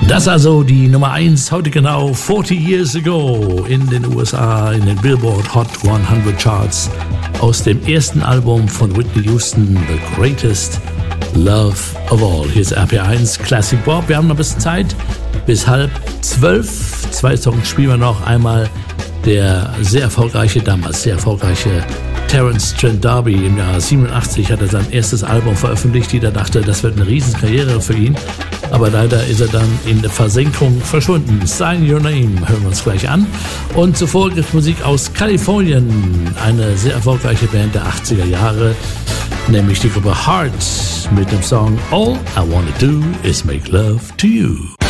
Das also die Nummer 1 heute genau 40 years ago in den USA, in den Billboard Hot 100 Charts aus dem ersten Album von Whitney Houston, The Greatest Love of All. Hier ist RPR1 Classic Bob. Wir haben noch ein bisschen Zeit bis 11:30. 2 Songs spielen wir noch. Einmal der damals sehr erfolgreiche Terence Trent D'Arby. Im Jahr 87 hat er sein erstes Album veröffentlicht. Jeder dachte, das wird eine Riesenkarriere für ihn. Aber leider ist er dann in der Versenkung verschwunden. Sign Your Name hören wir uns gleich an. Und zuvor gibt es Musik aus Kalifornien. Eine sehr erfolgreiche Band der 80er Jahre, nämlich die Gruppe Heart mit dem Song All I Wanna Do Is Make Love to You.